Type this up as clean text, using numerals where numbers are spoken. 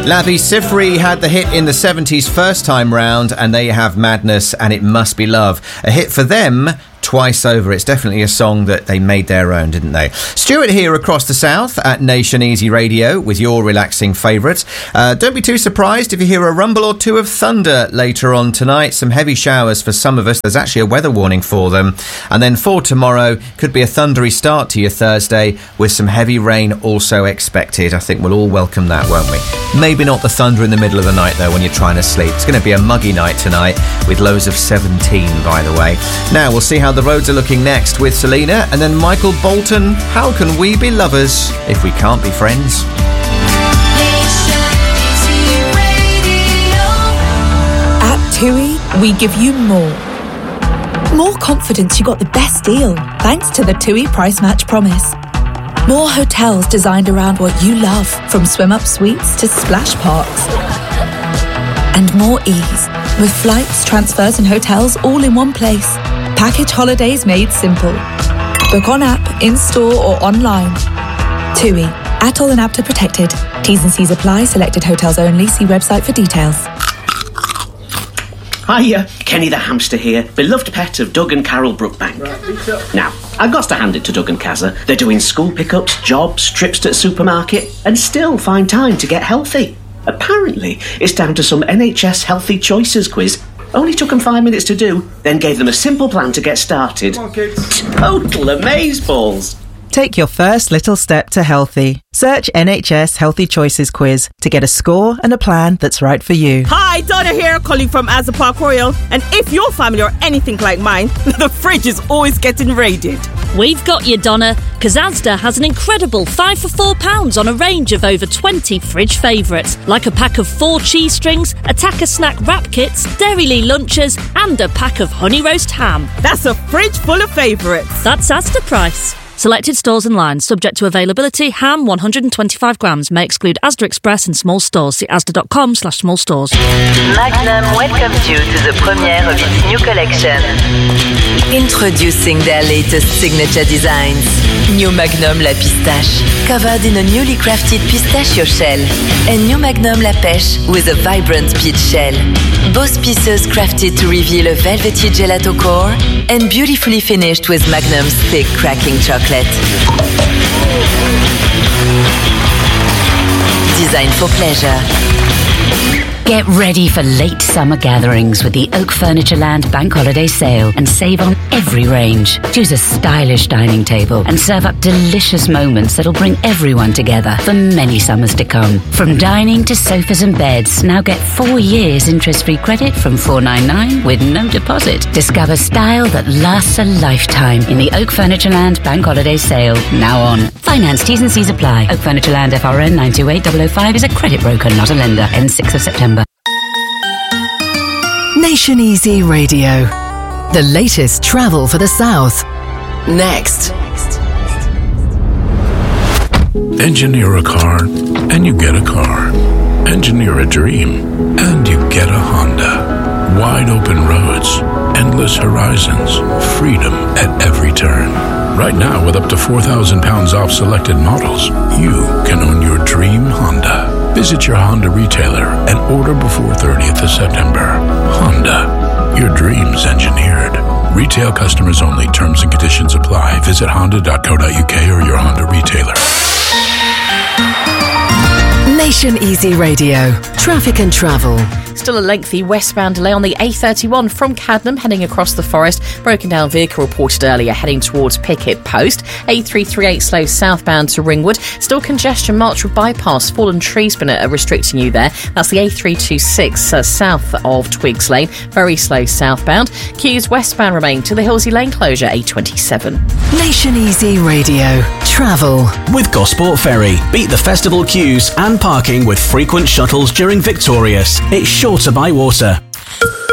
Lavi Siffre had the hit in the 70s first time round, and there you have Madness and It Must Be Love. A hit for them twice over. It's definitely a song that they made their own, didn't they? Stuart here across the south at Nation Easy Radio with your relaxing favourites. Don't be too surprised if you hear a rumble or two of thunder later on tonight. Some heavy showers for some of us. There's actually a weather warning for them. And then for tomorrow, could be a thundery start to your Thursday with some heavy rain also expected. I think we'll all welcome that, won't we? Maybe not the thunder in the middle of the night, though, when you're trying to sleep. It's going to be a muggy night tonight with lows of 17, by the way. Now, we'll see how the roads are looking next with Selena and then Michael Bolton. How can we be lovers if we can't be friends? At TUI, we give you more. More confidence you got the best deal thanks to the TUI Price Match Promise. More hotels designed around what you love, from swim-up suites to splash parks. And more ease, with flights, transfers and hotels all in one place. Package holidays made simple. Book on app, in-store or online. TUI. Atoll and APTA protected. T's and C's apply. Selected hotels only. See website for details. Hiya, Kenny the hamster here, beloved pet of Doug and Carol Brookbank. Now, I've got to hand it to Doug and Kazza. They're doing school pickups, jobs, trips to the supermarket, and still find time to get healthy. Apparently, it's down to some NHS Healthy Choices quiz. Only took them 5 minutes to do, then gave them a simple plan to get started. Come on, kids. Total amazeballs. Take your first little step to healthy. Search NHS Healthy Choices quiz to get a score and a plan that's right for you. Hi, Donna here, calling from Asda Park Royal. And if your family are anything like mine, the fridge is always getting raided. We've got you, Donna, because Asda has an incredible 5 for £4 on a range of over 20 fridge favourites, like a pack of 4 cheese strings, a Tacker snack wrap kits, Dairylee lunches, and a pack of honey roast ham. That's a fridge full of favourites. That's Asda price. Selected stores and lines, subject to availability. Ham 125 grams may exclude Asda Express and small stores. See asda.com/small stores. Magnum welcomes you to the premiere of its new collection. Introducing their latest signature designs. New Magnum La Pistache, covered in a newly crafted pistachio shell. And New Magnum La Pêche with a vibrant peach shell. Both pieces crafted to reveal a velvety gelato core and beautifully finished with Magnum's thick cracking chocolate. Designed for pleasure. Get ready for late summer gatherings with the Oak Furnitureland Bank Holiday Sale and save on every range. Choose a stylish dining table and serve up delicious moments that'll bring everyone together for many summers to come. From dining to sofas and beds, now get 4 years interest-free credit from $4.99 with no deposit. Discover style that lasts a lifetime in the Oak Furnitureland Bank Holiday Sale, now on. Finance T's and C's apply. Oak Furnitureland FRN 928005 is a credit broker, not a lender. Ends 6th of September. Nation Easy Radio. The latest travel for the South. Next. Engineer a car, and you get a car. Engineer a dream, and you get a Honda. Wide open roads, endless horizons, freedom at every turn. Right now, with up to £4,000 off selected models, you can own your dream Honda. Visit your Honda retailer and order before 30th of September. Honda, your dreams engineered. Retail customers only. Terms and conditions apply. Visit honda.co.uk or your Honda retailer. Nation Easy Radio. Traffic and travel. Still a lengthy westbound delay on the A31 from Cadnam heading across the forest. Broken down vehicle reported earlier heading towards Picket Post. A338 slow southbound to Ringwood. Still congestion Marchwood bypass. Fallen trees been restricting you there. That's the A326 south of Twigs Lane. Very slow southbound. Queues westbound remain to the Hillsey Lane closure A27. Nation Easy Radio. Travel. With Gosport Ferry. Beat the festival queues and parking with frequent shuttles during Victorious. It's shorter by water.